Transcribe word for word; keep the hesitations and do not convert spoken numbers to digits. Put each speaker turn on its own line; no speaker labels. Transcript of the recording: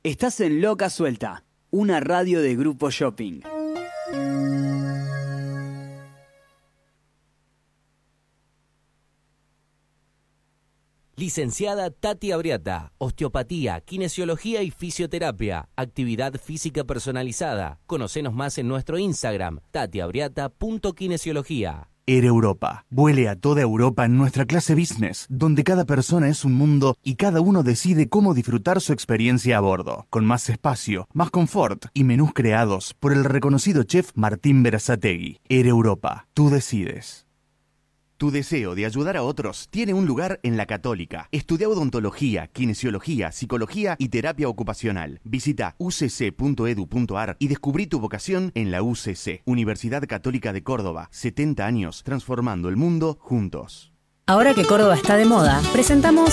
Estás en Loca Suelta, una radio de Grupo Shopping.
Licenciada Tati Abriata, osteopatía, kinesiología y fisioterapia, actividad física personalizada. Conocenos más en nuestro Instagram, tati abriata punto kinesiología.
Air Europa. Vuele a toda Europa en nuestra clase business, donde cada persona es un mundo y cada uno decide cómo disfrutar su experiencia a bordo, con más espacio, más confort y menús creados por el reconocido chef Martín Berazategui. Air Europa. Tú decides. Tu deseo de ayudar a otros tiene un lugar en la Católica. Estudia odontología, kinesiología, psicología y terapia ocupacional. Visita u c c punto e d u punto a r y descubrí tu vocación en la U C C, Universidad Católica de Córdoba. setenta años transformando el mundo juntos.
Ahora que Córdoba está de moda, presentamos